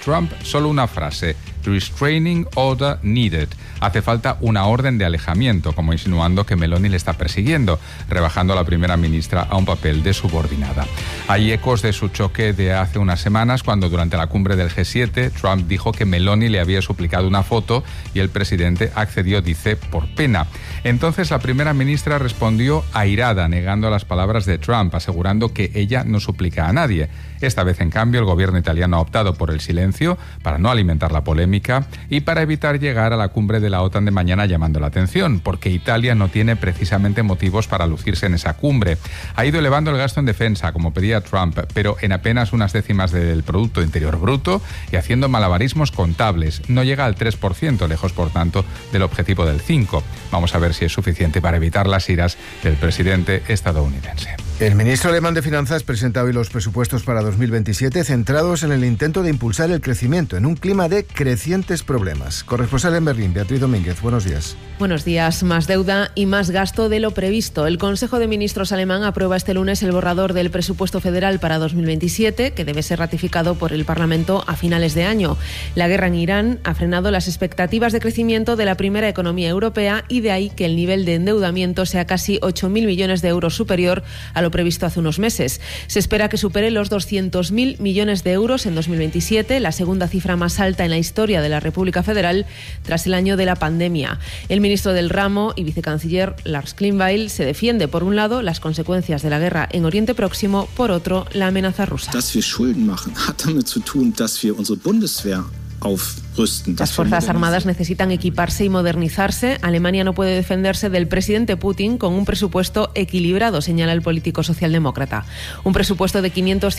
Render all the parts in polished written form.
Trump, solo una frase: restraining order needed. Hace falta una orden de alejamiento, como insinuando que Meloni le está persiguiendo, rebajando a la primera ministra a un papel de subordinada. Hay ecos de su choque de hace unas semanas, cuando durante la cumbre del G7 Trump dijo que Meloni le había suplicado una foto y el presidente accedió, dice, por pena. Entonces la primera ministra respondió airada, negando las palabras de Trump, asegurando que ella no suplica a nadie. Esta vez, en cambio, el gobierno italiano ha optado por el silencio para no alimentar la polémica y para evitar llegar a la cumbre de la OTAN de mañana llamando la atención, porque Italia no tiene precisamente motivos para lucirse en esa cumbre. Ha ido elevando el gasto en defensa, como pedía Trump, pero en apenas unas décimas del Producto Interior Bruto y haciendo malabarismos contables. No llega al 3%, lejos, por tanto, del objetivo del 5%. Vamos a ver si es suficiente para evitar las iras del presidente estadounidense. El ministro alemán de Finanzas presenta hoy los presupuestos para 2027 centrados en el intento de impulsar el crecimiento en un clima de crecientes problemas. Corresponsal en Berlín, Beatriz Domínguez, buenos días. Buenos días. Más deuda y más gasto de lo previsto. El Consejo de Ministros alemán aprueba este lunes el borrador del presupuesto federal para 2027, que debe ser ratificado por el Parlamento a finales de año. La guerra en Irán ha frenado las expectativas de crecimiento de la primera economía europea y de ahí que el nivel de endeudamiento sea casi 8.000 millones de euros superior a lo previsto hace unos meses. Se espera que supere los 200.000 millones de euros en 2027, la segunda cifra más alta en la historia de la República Federal tras el año de la pandemia. El ministro del ramo y vicecanciller Lars Klingbeil se defiende, por un lado, las consecuencias de la guerra en Oriente Próximo, por otro, la amenaza rusa. Dass wir Schulden machen, hat damit zu tun, dass wir unsere Bundeswehr aufrüsten. Las Fuerzas Armadas necesitan equiparse y modernizarse. Alemania no puede defenderse del presidente Putin con un presupuesto equilibrado, señala el político socialdemócrata. Un presupuesto de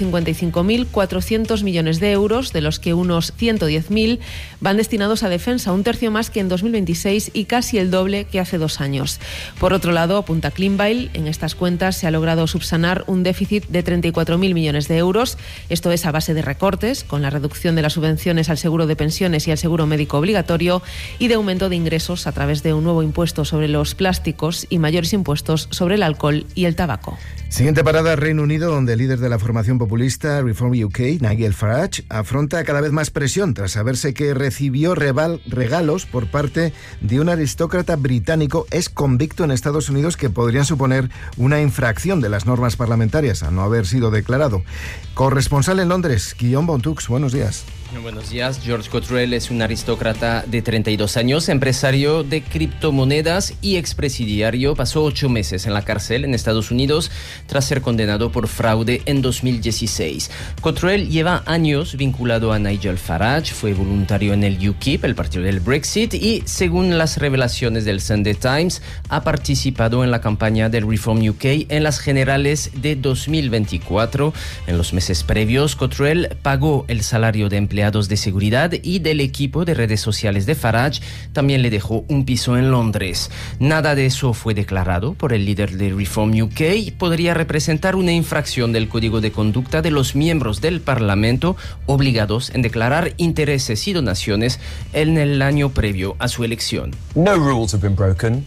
555.400 millones de euros, de los que unos 110.000 van destinados a defensa, un tercio más que en 2026 y casi el doble que hace 2 años. Por otro lado, apunta Klingbeil, en estas cuentas se ha logrado subsanar un déficit de 34.000 millones de euros. Esto es a base de recortes, con la reducción de las subvenciones al seguro de pensiones y al seguro médico obligatorio, y de aumento de ingresos a través de un nuevo impuesto sobre los plásticos y mayores impuestos sobre el alcohol y el tabaco. Siguiente parada, Reino Unido, donde el líder de la formación populista Reform UK, Nigel Farage, afronta cada vez más presión tras saberse que recibió regalos por parte de un aristócrata británico ex convicto en Estados Unidos que podrían suponer una infracción de las normas parlamentarias a no haber sido declarado. Corresponsal en Londres, Guillaume Bontux, buenos días. Buenos días. George Cottrell es un aristócrata de 32 años, empresario de criptomonedas y expresidiario. Pasó 8 meses en la cárcel en Estados Unidos tras ser condenado por fraude en 2016. Cottrell lleva años vinculado a Nigel Farage, fue voluntario en el UKIP, el partido del Brexit, y según las revelaciones del Sunday Times, ha participado en la campaña del Reform UK en las generales de 2024. En los meses previos, Cottrell pagó el salario de empleados de seguridad y del equipo de redes sociales de Farage. También le dejó un piso en Londres. Nada de eso fue declarado por el líder de Reform UK y podría representar una infracción del Código de Conducta de los miembros del Parlamento obligados en declarar intereses y donaciones en el año previo a su elección. No rules have been broken.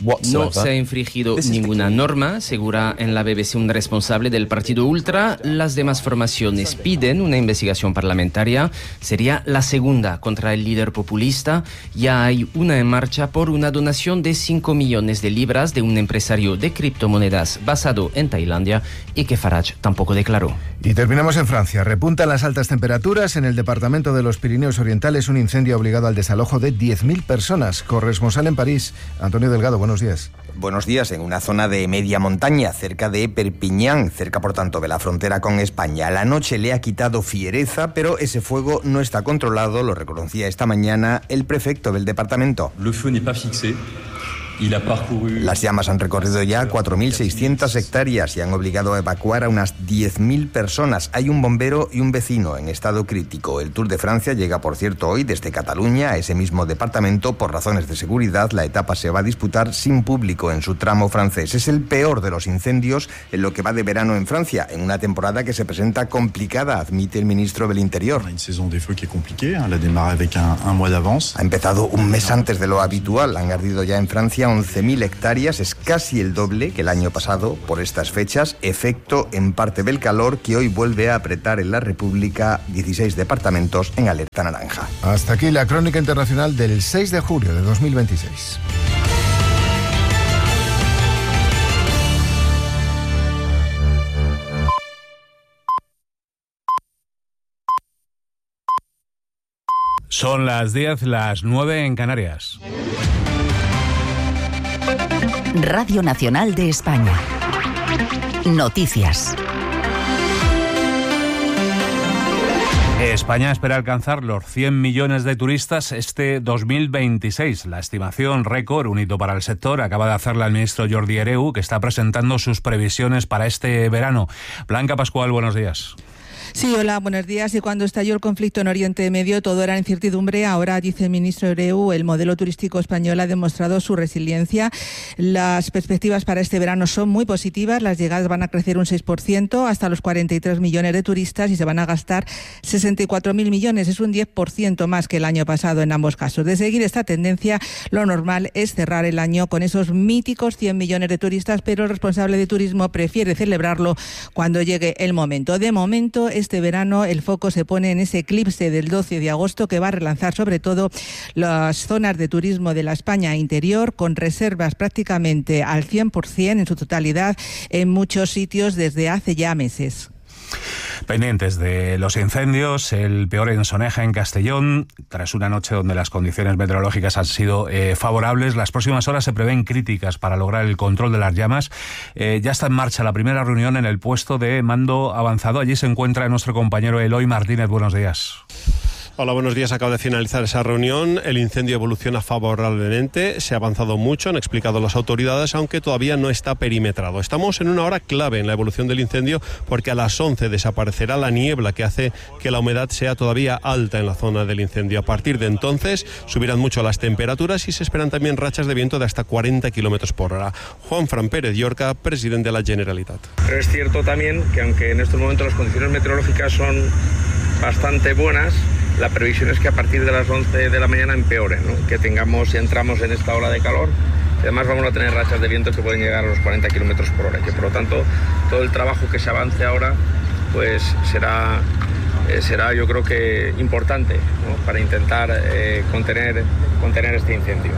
No se ha infringido ninguna norma, asegura en la BBC un responsable del partido Ultra. Las demás formaciones piden una investigación parlamentaria. Sería la segunda contra el líder populista. Ya hay una en marcha por una donación de 5 millones de libras de un empresario de criptomonedas basado en Tailandia y que Farage tampoco declaró. Y terminamos en Francia. Repuntan las altas temperaturas. En el departamento de los Pirineos Orientales, un incendio ha obligado al desalojo de 10.000 personas. Corresponsal en París, Antonio Delgado, buenos días. Buenos días. En una zona de media montaña, cerca de Perpiñán, cerca por tanto de la frontera con España. La noche le ha quitado fiereza, pero ese fuego no está controlado, lo reconocía esta mañana el prefecto del departamento. Le feu n'est pas fixé. Las llamas han recorrido ya 4.600 hectáreas y han obligado a evacuar a unas 10.000 personas. Hay un bombero y un vecino en estado crítico. El Tour de Francia llega, por cierto, hoy desde Cataluña a ese mismo departamento. Por razones de seguridad, la etapa se va a disputar sin público en su tramo francés. Es el peor de los incendios en lo que va de verano en Francia, en una temporada que se presenta complicada, admite el ministro del Interior. Ha empezado un mes antes de lo habitual. Han ardido ya en Francia ya 11.000 hectáreas, es casi el doble que el año pasado por estas fechas, efecto en parte del calor que hoy vuelve a apretar en la República 16 departamentos en alerta naranja. Hasta aquí la crónica internacional del 6 de julio de 2026. Son las 10, las 9 en Canarias. Radio Nacional de España. Noticias. España espera alcanzar los 100 millones de turistas este 2026. La estimación récord, un hito para el sector, acaba de hacerla el ministro Jordi Hereu, que está presentando sus previsiones para este verano. Blanca Pascual, buenos días. Sí, hola, buenos días. Y cuando estalló el conflicto en Oriente Medio, todo era incertidumbre. Ahora, dice el ministro Hereu, el modelo turístico español ha demostrado su resiliencia. Las perspectivas para este verano son muy positivas. Las llegadas van a crecer un 6%, hasta los 43 millones de turistas, y se van a gastar 64.000 millones. Es un 10% más que el año pasado en ambos casos. De seguir esta tendencia, lo normal es cerrar el año con esos míticos 100 millones de turistas, pero el responsable de turismo prefiere celebrarlo cuando llegue el momento. De momento, este verano el foco se pone en ese eclipse del 12 de agosto que va a relanzar sobre todo las zonas de turismo de la España interior, con reservas prácticamente al 100% en su totalidad en muchos sitios desde hace ya meses. Pendientes de los incendios, el peor en Soneja, en Castellón, tras una noche donde las condiciones meteorológicas han sido favorables. Las próximas horas se prevén críticas para lograr el control de las llamas. Ya está en marcha la primera reunión en el puesto de mando avanzado. Allí se encuentra nuestro compañero Eloy Martínez. Buenos días. Hola, buenos días. Acaba de finalizar esa reunión. El incendio evoluciona favorablemente. Se ha avanzado mucho, han explicado las autoridades, aunque todavía no está perimetrado. Estamos en una hora clave en la evolución del incendio, porque a las 11 desaparecerá la niebla que hace que la humedad sea todavía alta en la zona del incendio. A partir de entonces subirán mucho las temperaturas y se esperan también rachas de viento de hasta 40 kilómetros por hora. Juanfran Pérez Llorca, presidente de la Generalitat. Pero es cierto también que, aunque en estos momentos las condiciones meteorológicas son bastante buenas, la previsión es que a partir de las 11 de la mañana empeore, ¿no? Que tengamos, entramos en esta ola de calor. Además vamos a tener rachas de viento que pueden llegar a los 40 kilómetros por hora, y que por lo tanto todo el trabajo que se avance ahora pues será yo creo que importante, ¿no? Para intentar contener este incendio.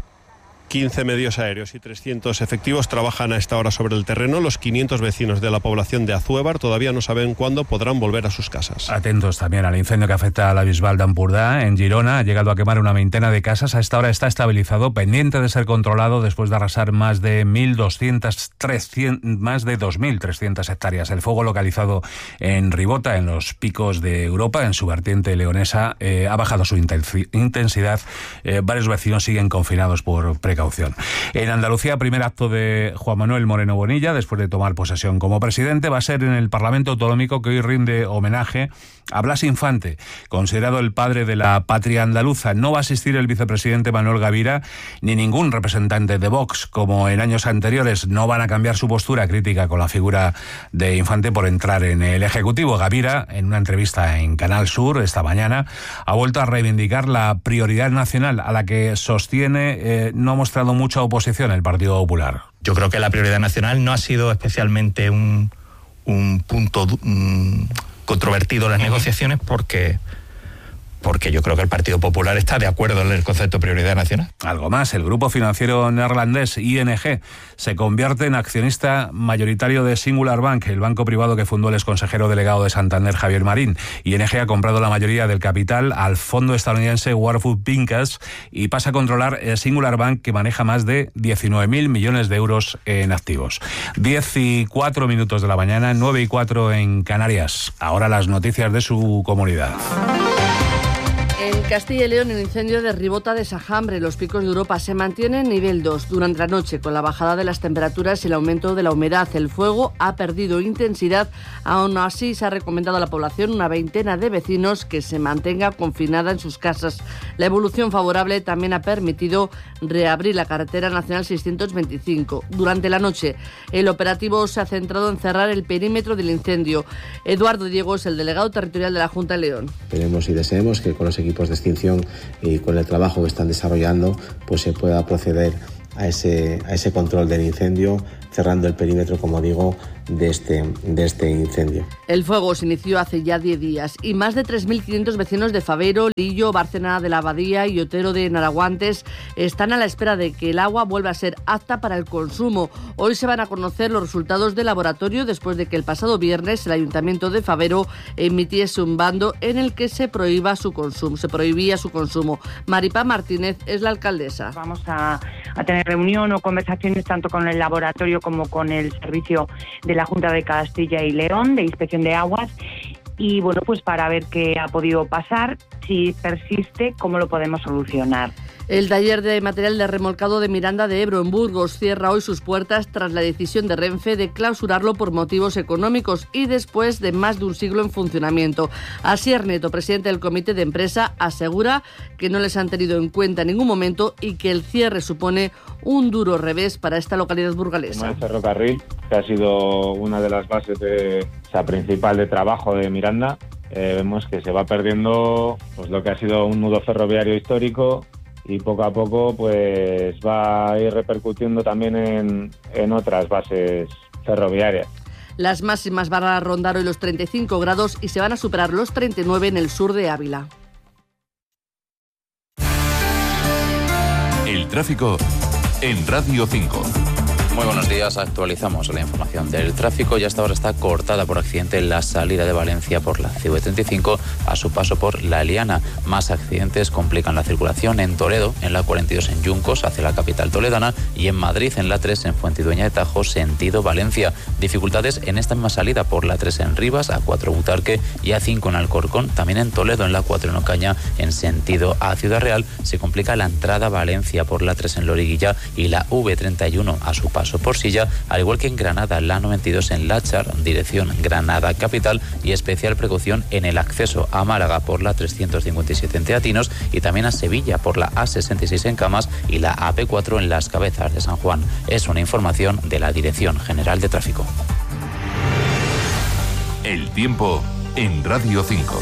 15 medios aéreos y 300 efectivos trabajan a esta hora sobre el terreno. Los 500 vecinos de la población de Azuévar todavía no saben cuándo podrán volver a sus casas. Atentos también al incendio que afecta a la Bisbal de Empordà, en Girona. Ha llegado a quemar una veintena de casas. A esta hora está estabilizado, pendiente de ser controlado después de arrasar más de 2.300 hectáreas. El fuego localizado en Ribota, en los picos de Europa, en su vertiente leonesa, ha bajado su intensidad. Varios vecinos siguen confinados por precaución. En Andalucía, primer acto de Juan Manuel Moreno Bonilla después de tomar posesión como presidente va a ser en el Parlamento Autonómico, que hoy rinde homenaje a Blas Infante, considerado el padre de la patria andaluza. No va a asistir el vicepresidente Manuel Gavira ni ningún representante de Vox, como en años anteriores. No van a cambiar su postura crítica con la figura de Infante por entrar en el Ejecutivo. Gavira, en una entrevista en Canal Sur esta mañana, ha vuelto a reivindicar la prioridad nacional, a la que sostiene no ha mostrado mucha oposición el Partido Popular. Yo creo que la prioridad nacional no ha sido especialmente un punto controvertido en las negociaciones, porque yo creo que el Partido Popular está de acuerdo en el concepto de prioridad nacional. Algo más, el grupo financiero neerlandés ING se convierte en accionista mayoritario de Singular Bank, el banco privado que fundó el exconsejero delegado de Santander, Javier Marín. ING ha comprado la mayoría del capital al fondo estadounidense Warburg Pincus y pasa a controlar Singular Bank, que maneja más de 19.000 millones de euros en activos. 10:04 de la mañana, 9:04 en Canarias. Ahora las noticias de su comunidad. En Castilla y León, el incendio de Ribota de Sajambre, los picos de Europa, se mantiene en nivel 2 durante la noche, con la bajada de las temperaturas y el aumento de la humedad. El fuego ha perdido intensidad. Aún así, se ha recomendado a la población, una veintena de vecinos, que se mantenga confinada en sus casas. La evolución favorable también ha permitido reabrir la carretera nacional 625. Durante la noche, el operativo se ha centrado en cerrar el perímetro del incendio. Eduardo Diego es el delegado territorial de la Junta de León. Queremos y deseamos que con los equipos de extinción y con el trabajo que están desarrollando, pues se pueda proceder a ese control del incendio, cerrando el perímetro, como digo, de este incendio. El fuego se inició hace ya 10 días y más de 3.500 vecinos de Fabero, Lillo, Bárcena de la Abadía y Otero de Naraguantes están a la espera de que el agua vuelva a ser apta para el consumo. Hoy se van a conocer los resultados del laboratorio después de que el pasado viernes el Ayuntamiento de Fabero emitiese un bando en el que se prohibía su consumo. Maripá Martínez es la alcaldesa. Vamos a tener reunión o conversaciones tanto con el laboratorio como con el servicio de la Junta de Castilla y León de Inspección de Aguas y bueno, pues para ver qué ha podido pasar, si persiste, cómo lo podemos solucionar. El taller de material de remolcado de Miranda de Ebro en Burgos cierra hoy sus puertas tras la decisión de Renfe de clausurarlo por motivos económicos y después de más de un siglo en funcionamiento. Asier Neto, presidente del comité de empresa, asegura que no les han tenido en cuenta en ningún momento y que el cierre supone un duro revés para esta localidad burgalesa. El ferrocarril, que ha sido una de las bases principal de trabajo de Miranda, vemos que se va perdiendo pues lo que ha sido un nudo ferroviario histórico, y poco a poco pues va a ir repercutiendo también en otras bases ferroviarias. Las máximas van a rondar hoy los 35 grados y se van a superar los 39 en el sur de Ávila. El tráfico en Radio 5. Muy buenos días, actualizamos la información del tráfico y hasta ahora está cortada por accidente la salida de Valencia por la CV35 a su paso por La Eliana. Más accidentes complican la circulación en Toledo, en la 42 en Yuncos hacia la capital toledana y en Madrid en la 3 en Fuentidueña de Tajo sentido Valencia. Dificultades en esta misma salida por la 3 en Rivas, A4 Butarque y A5 en Alcorcón. También en Toledo en la 4 en Ocaña en sentido a Ciudad Real se complica la entrada a Valencia por la 3 en Loriguilla y la V31 a su paso por Silla, al igual que en Granada, la 92 en Láchar, dirección Granada capital y especial precaución en el acceso a Málaga por la 357 en Teatinos y también a Sevilla por la A66 en Camas y la AP4 en Las Cabezas de San Juan. Es una información de la Dirección General de Tráfico. El tiempo en Radio 5.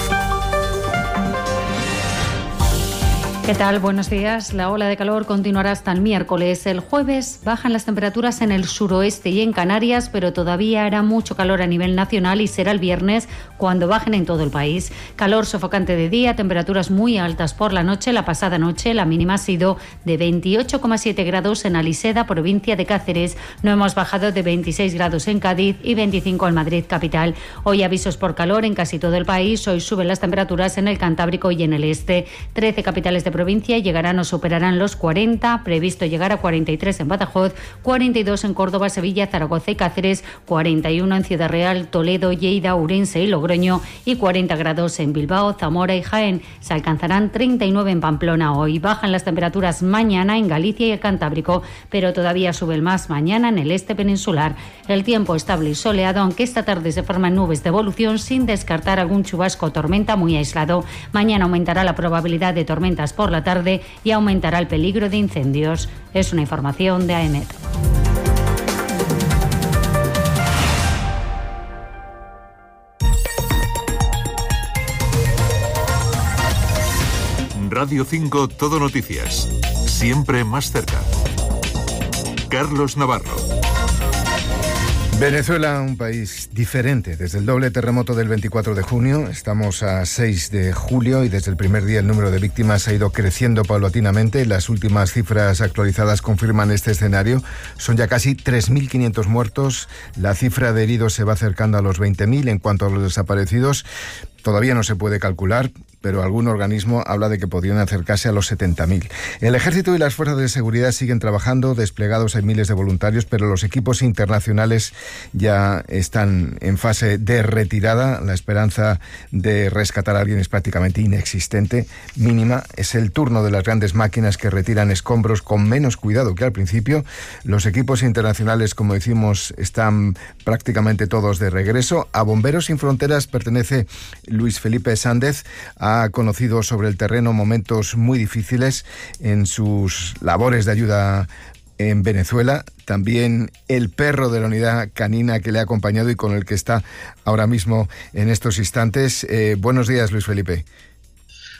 ¿Qué tal? Buenos días. La ola de calor continuará hasta el miércoles. El jueves bajan las temperaturas en el suroeste y en Canarias, pero todavía hará mucho calor a nivel nacional y será el viernes cuando bajen en todo el país. Calor sofocante de día, temperaturas muy altas por la noche. La pasada noche la mínima ha sido de 28,7 grados en Aliseda, provincia de Cáceres. No hemos bajado de 26 grados en Cádiz y 25 en Madrid capital. Hoy avisos por calor en casi todo el país. Hoy suben las temperaturas en el Cantábrico y en el este. 13 capitales de provincia llegarán o superarán los 40, previsto llegar a 43 en Badajoz, 42 en Córdoba, Sevilla, Zaragoza y Cáceres, 41 en Ciudad Real, Toledo, Lleida, Ourense y Logroño y 40 grados en Bilbao, Zamora y Jaén. Se alcanzarán 39 en Pamplona hoy. Bajan las temperaturas mañana en Galicia y el Cantábrico, pero todavía suben más mañana en el este peninsular. El tiempo estable y soleado, aunque esta tarde se forman nubes de evolución sin descartar algún chubasco o tormenta muy aislado. Mañana aumentará la probabilidad de tormentas por la tarde y aumentará el peligro de incendios. Es una información de AEMET. Radio 5 Todo Noticias. Siempre más cerca. Carlos Navarro. Venezuela, un país diferente. Desde el doble terremoto del 24 de junio, estamos a 6 de julio y desde el primer día el número de víctimas ha ido creciendo paulatinamente. Las últimas cifras actualizadas confirman este escenario. Son ya casi 3.500 muertos. La cifra de heridos se va acercando a los 20.000. En cuanto a los desaparecidos, todavía no se puede calcular, pero algún organismo habla de que podrían acercarse a los 70.000. El Ejército y las fuerzas de seguridad siguen trabajando, desplegados hay miles de voluntarios, pero los equipos internacionales ya están en fase de retirada. La esperanza de rescatar a alguien es prácticamente inexistente, mínima. Es el turno de las grandes máquinas que retiran escombros con menos cuidado que al principio. Los equipos internacionales, como decimos, están prácticamente todos de regreso. A Bomberos Sin Fronteras pertenece Luis Felipe Sández. Ha conocido sobre el terreno momentos muy difíciles en sus labores de ayuda en Venezuela. También el perro de la unidad canina que le ha acompañado y con el que está ahora mismo en estos instantes. Buenos días, Luis Felipe.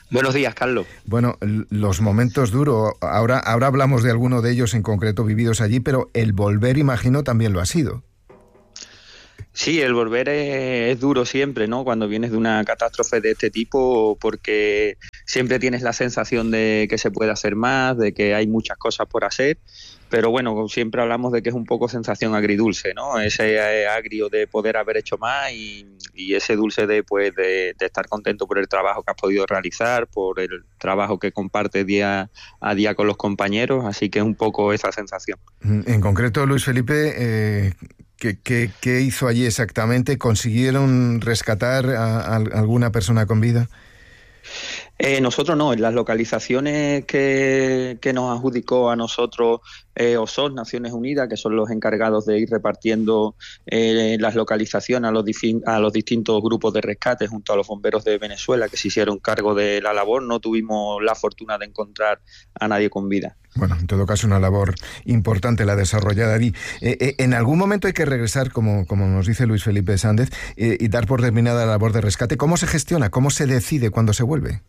Buenos días, Carlos. Bueno, los momentos duros, ahora hablamos de alguno de ellos en concreto vividos allí, pero el volver, imagino, también lo ha sido. Sí, el volver es duro siempre, ¿no? Cuando vienes de una catástrofe de este tipo, porque siempre tienes la sensación de que se puede hacer más, de que hay muchas cosas por hacer, pero bueno, siempre hablamos de que es un poco sensación agridulce, ¿no? Ese agrio de poder haber hecho más y ese dulce de estar contento por el trabajo que has podido realizar, por el trabajo que compartes día a día con los compañeros, así que es un poco esa sensación. En concreto, Luis Felipe, ¿qué hizo allí exactamente? ¿Consiguieron rescatar a alguna persona con vida? Nosotros no, en las localizaciones que nos adjudicó a nosotros OSOS, Naciones Unidas, que son los encargados de ir repartiendo las localizaciones a los distintos grupos de rescate junto a los bomberos de Venezuela que se hicieron cargo de la labor, no tuvimos la fortuna de encontrar a nadie con vida. Bueno, en todo caso, una labor importante la desarrollada allí. En algún momento hay que regresar, como nos dice Luis Felipe Sández, y dar por terminada la labor de rescate. ¿Cómo se gestiona? ¿Cómo se decide cuándo se vuelve?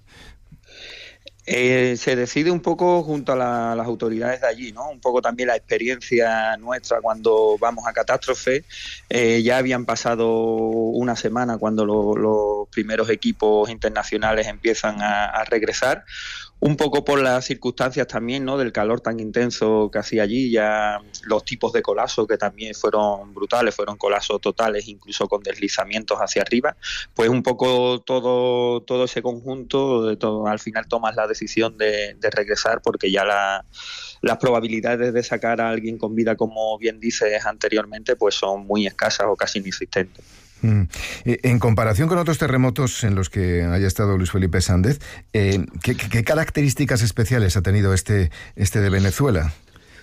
Se decide un poco junto a las autoridades de allí, ¿no? Un poco también la experiencia nuestra cuando vamos a catástrofe. Ya habían pasado una semana cuando los primeros equipos internacionales empiezan a regresar. Un poco por las circunstancias también, ¿no? Del calor tan intenso que hacía allí, ya los tipos de colapso que también fueron brutales, fueron colapsos totales, incluso con deslizamientos hacia arriba. Pues un poco todo ese conjunto, al final tomas la decisión de regresar porque ya las probabilidades de sacar a alguien con vida, como bien dices anteriormente, pues son muy escasas o casi inexistentes. En comparación con otros terremotos en los que haya estado Luis Felipe Sández, ¿qué características especiales ha tenido este de Venezuela?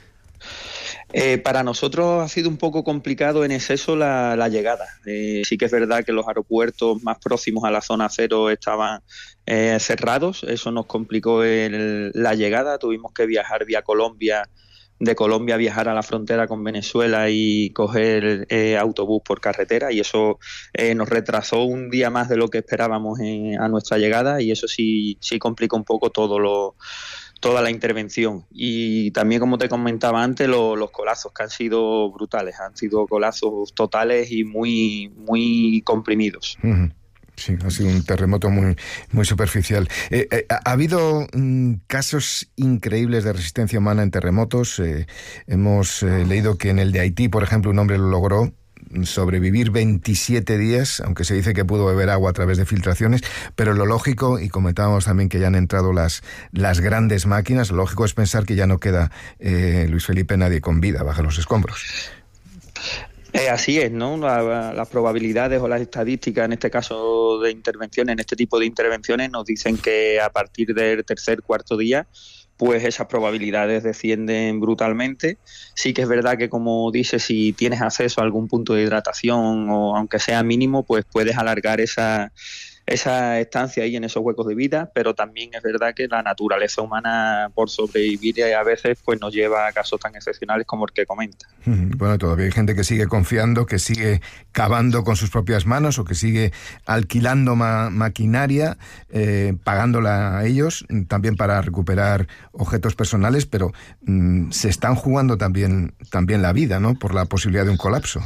Para nosotros ha sido un poco complicado en exceso la llegada. Sí que es verdad que los aeropuertos más próximos a la zona cero estaban cerrados, eso nos complicó la llegada, tuvimos que viajar vía Colombia, de Colombia viajar a la frontera con Venezuela y coger autobús por carretera, y eso nos retrasó un día más de lo que esperábamos a nuestra llegada, y eso sí complica un poco toda la intervención. Y también, como te comentaba antes, los colapsos que han sido brutales, han sido colapsos totales y muy, muy comprimidos. Uh-huh. Sí, ha sido un terremoto muy, muy superficial. Ha habido casos increíbles de resistencia humana en terremotos. Hemos leído que en el de Haití, por ejemplo, un hombre lo logró sobrevivir 27 días, aunque se dice que pudo beber agua a través de filtraciones, pero lo lógico, y comentábamos también que ya han entrado las grandes máquinas, lo lógico es pensar que ya no queda, Luis Felipe, nadie con vida bajo los escombros. Así es, ¿no? Las probabilidades o las estadísticas, en este caso de intervenciones, en este tipo de intervenciones, nos dicen que a partir del tercer, cuarto día, pues esas probabilidades descienden brutalmente. Sí que es verdad que, como dices, si tienes acceso a algún punto de hidratación o aunque sea mínimo, pues puedes alargar esa estancia ahí en esos huecos de vida, pero también es verdad que la naturaleza humana, por sobrevivir, a veces pues nos lleva a casos tan excepcionales como el que comenta. Bueno, todavía hay gente que sigue confiando, que sigue cavando con sus propias manos o que sigue alquilando maquinaria, pagándola a ellos, también para recuperar objetos personales, pero se están jugando también la vida, ¿no? Por la posibilidad de un colapso.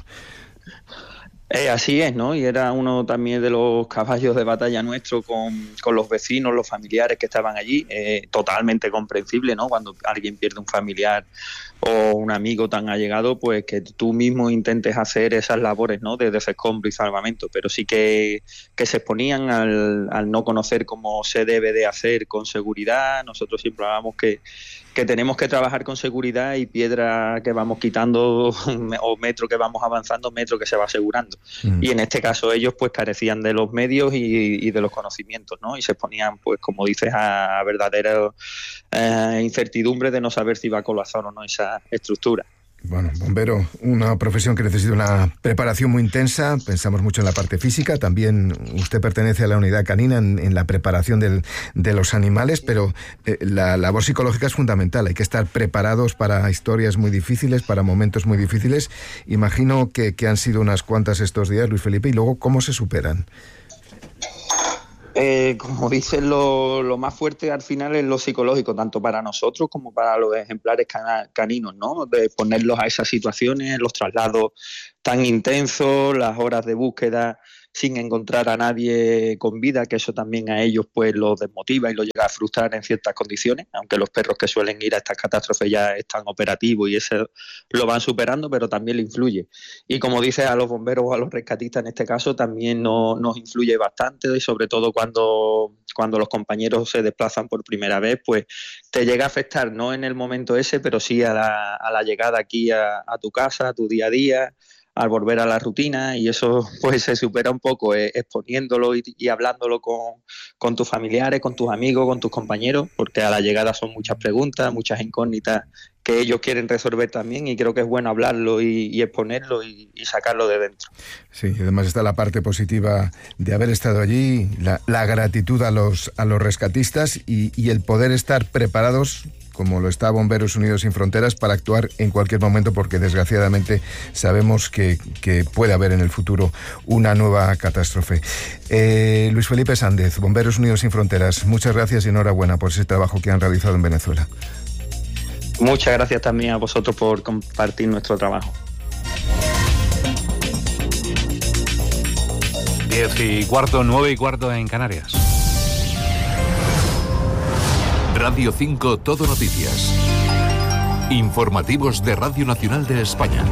Así es, ¿no? Y era uno también de los caballos de batalla nuestro con los vecinos, los familiares que estaban allí. Totalmente comprensible, ¿no? Cuando alguien pierde un familiar o un amigo tan allegado, pues que tú mismo intentes hacer esas labores, ¿no? De desescombro y salvamento. Pero sí que se exponían al no conocer cómo se debe de hacer con seguridad. Nosotros siempre hablamos que tenemos que trabajar con seguridad, y piedra que vamos quitando o metro que vamos avanzando, metro que se va asegurando. Y en este caso ellos pues carecían de los medios y de los conocimientos, ¿no? Y se ponían, pues como dices, a verdadera incertidumbre de no saber si va a colapsar o no esa estructura. Bueno, bombero, una profesión que necesita una preparación muy intensa. Pensamos mucho en la parte física. También usted pertenece a la unidad canina en la preparación de los animales, pero la labor psicológica es fundamental. Hay que estar preparados para historias muy difíciles, para momentos muy difíciles. Imagino que han sido unas cuantas estos días, Luis Felipe, y luego, ¿cómo se superan? Como dicen, lo más fuerte al final es lo psicológico, tanto para nosotros como para los ejemplares caninos, ¿no? De ponerlos a esas situaciones, los traslados tan intensos, las horas de búsqueda sin encontrar a nadie con vida, que eso también a ellos pues los desmotiva y los llega a frustrar en ciertas condiciones, aunque los perros que suelen ir a estas catástrofes ya están operativos y eso lo van superando, pero también le influye. Y como dices, a los bomberos o a los rescatistas en este caso también nos influye bastante, y sobre todo cuando los compañeros se desplazan por primera vez, pues te llega a afectar, no en el momento ese, pero sí a la llegada aquí a tu casa, a tu día a día, al volver a la rutina, y eso pues se supera un poco exponiéndolo y hablándolo con tus familiares, con tus amigos, con tus compañeros, porque a la llegada son muchas preguntas, muchas incógnitas que ellos quieren resolver también, y creo que es bueno hablarlo y exponerlo y sacarlo de dentro. Sí, y además está la parte positiva de haber estado allí, la gratitud a los rescatistas y el poder estar preparados, como lo está Bomberos Unidos Sin Fronteras, para actuar en cualquier momento, porque desgraciadamente sabemos que puede haber en el futuro una nueva catástrofe. Luis Felipe Sández, Bomberos Unidos Sin Fronteras, muchas gracias y enhorabuena por ese trabajo que han realizado en Venezuela. Muchas gracias también a vosotros por compartir nuestro trabajo. 10:15, 9:15 en Canarias. Radio 5 Todo Noticias. Informativos de Radio Nacional de España.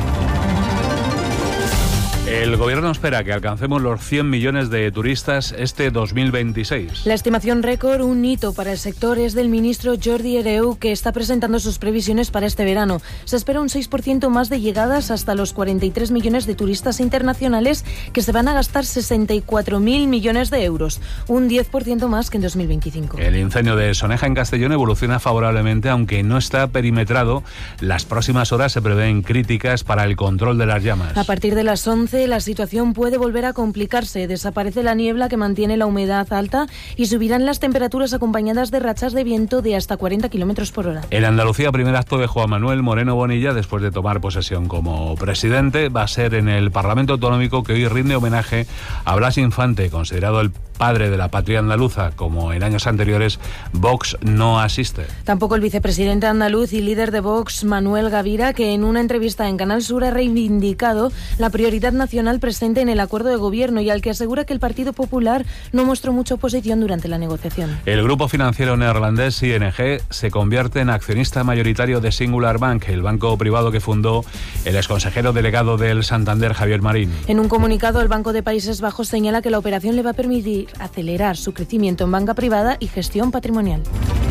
El gobierno espera que alcancemos los 100 millones de turistas este 2026. La estimación récord, un hito para el sector, es del ministro Jordi Hereu, que está presentando sus previsiones para este verano. Se espera un 6% más de llegadas, hasta los 43 millones de turistas internacionales, que se van a gastar 64.000 millones de euros, un 10% más que en 2025. El incendio de Soneja en Castellón evoluciona favorablemente, aunque no está perimetrado. Las próximas horas se prevén críticas para el control de las llamas. A partir de las 11, la situación puede volver a complicarse. Desaparece la niebla, que mantiene la humedad alta, y subirán las temperaturas acompañadas de rachas de viento de hasta 40 kilómetros por hora. En Andalucía, primer acto de Juan Manuel Moreno Bonilla después de tomar posesión como presidente va a ser en el Parlamento Autonómico, que hoy rinde homenaje a Blas Infante, considerado el padre de la patria andaluza. Como en años anteriores, Vox no asiste. Tampoco el vicepresidente andaluz y líder de Vox, Manuel Gavira, que en una entrevista en Canal Sur ha reivindicado la prioridad nacional presente en el acuerdo de gobierno, y al que asegura que el Partido Popular no mostró mucha oposición durante la negociación. El grupo financiero neerlandés ING se convierte en accionista mayoritario de Singular Bank, el banco privado que fundó el exconsejero delegado del Santander, Javier Marín. En un comunicado, el Banco de Países Bajos señala que la operación le va a permitir acelerar su crecimiento en banca privada y gestión patrimonial.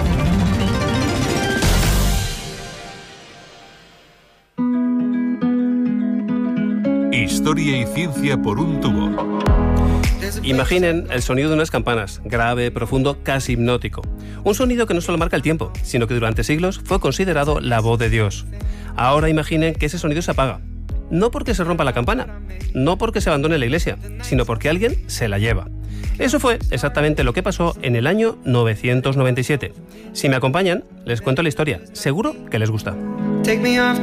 Historia y ciencia por un tubo. Imaginen el sonido de unas campanas, grave, profundo, casi hipnótico. Un sonido que no solo marca el tiempo, sino que durante siglos fue considerado la voz de Dios. Ahora imaginen que ese sonido se apaga. No porque se rompa la campana, no porque se abandone la iglesia, sino porque alguien se la lleva. Eso fue exactamente lo que pasó en el año 997. Si me acompañan, les cuento la historia. Seguro que les gusta. Take me off